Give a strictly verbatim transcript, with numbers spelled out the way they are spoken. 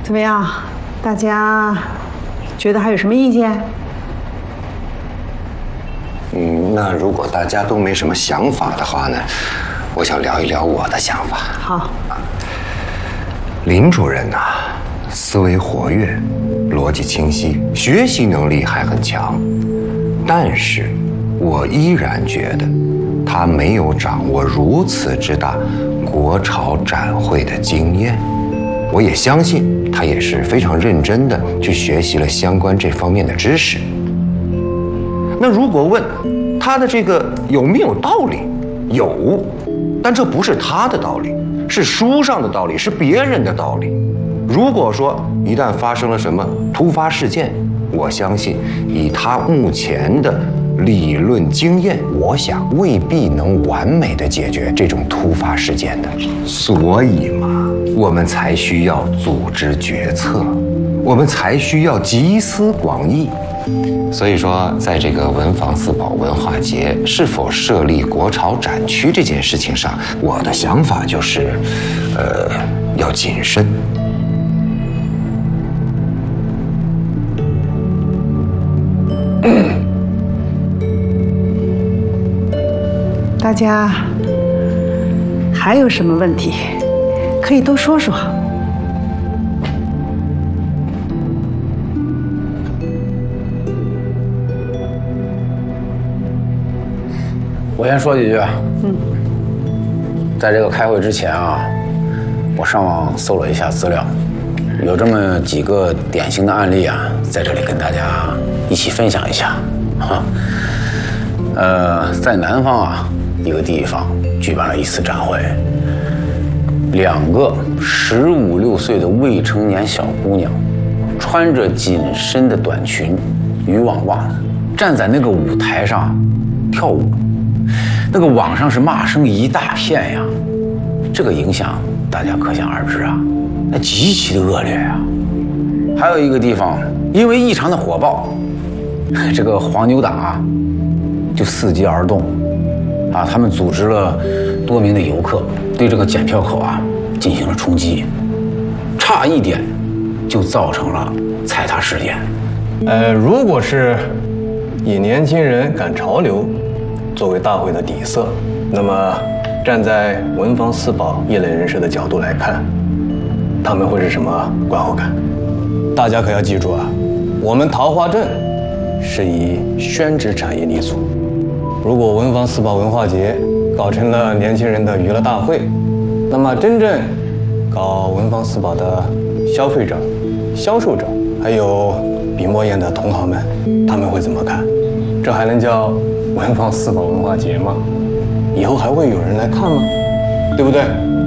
怎么样？大家觉得还有什么意见？ 嗯，那如果大家都没什么想法的话呢，我想聊一聊我的想法。 好。 林主任呐、啊，思维活跃，逻辑清晰，学习能力还很强，但是我依然觉得他没有掌握如此之大国潮展会的经验。我也相信他也是非常认真的去学习了相关这方面的知识。那如果问他的这个有没有道理？有，但这不是他的道理，是书上的道理，是别人的道理。如果说一旦发生了什么突发事件，我相信以他目前的理论经验，我想未必能完美的解决这种突发事件的。所以嘛，我们才需要组织决策，我们才需要集思广益。所以说，在这个文房四宝文化节是否设立国潮展区这件事情上，我的想法就是，呃，要谨慎。 大家还有什么问题，可以多说说。 我先说几句。 嗯， 在这个开会之前啊，我上网搜了一下资料，有这么几个典型的案例啊，在这里跟大家一起分享一下。哈，呃，在南方啊，一个地方举办了一次展会，两个十五六岁的未成年小姑娘，穿着紧身的短裙、渔网袜，站在那个舞台上跳舞。那个网上是骂声一大片呀，这个影响大家可想而知啊，那极其的恶劣啊。还有一个地方，因为异常的火爆，这个黄牛党啊就伺机而动啊，他们组织了多名的游客对这个检票口啊进行了冲击，差一点就造成了踩踏事件。 呃，如果是以年轻人赶潮流作为大会的底色，那么站在文房四宝业内人士的角度来看，他们会是什么观后感？大家可要记住啊，我们桃花镇是以宣纸产业立足，如果文房四宝文化节搞成了年轻人的娱乐大会，那么真正搞文房四宝的消费者、销售者，还有笔墨砚的同行们，他们会怎么看？这还能叫文房四宝文化节吗？以后还会有人来看吗？对不对？